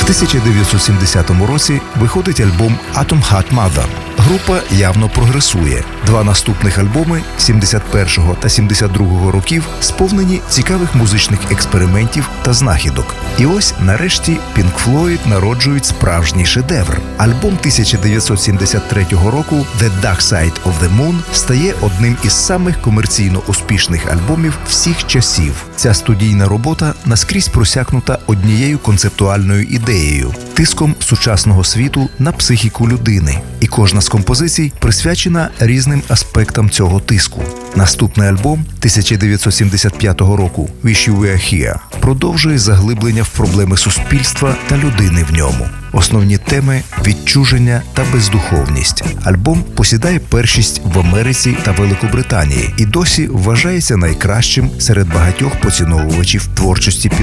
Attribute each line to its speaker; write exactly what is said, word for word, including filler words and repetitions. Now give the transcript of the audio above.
Speaker 1: В тисяча дев'ятсот сімдесятому році виходить альбом «Atom Heart Mother». Група явно прогресує. Два наступних альбоми сімдесят першого та сімдесят другого років сповнені цікавих музичних експериментів та знахідок. І ось, нарешті, Pink Floyd народжують справжній шедевр. Альбом тисяча дев'ятсот сімдесят третього року «The Dark Side of the Moon» стає одним із самих комерційно успішних альбомів всіх часів. Ця студійна робота наскрізь просякнута однією концептуальною ідеєю – тиском сучасного світу на психіку людини. І кожна з композицій присвячена різним аспектам цього тиску. Наступний альбом тисяча дев'ятсот сімдесят п'ятого року «Wish You Were Here» продовжує заглиблення в проблеми суспільства та людини в ньому. Основні теми – відчуження та бездуховність. Альбом посідає першість в Америці та Великобританії і досі вважається найкращим серед багатьох поціновувачів творчості Pink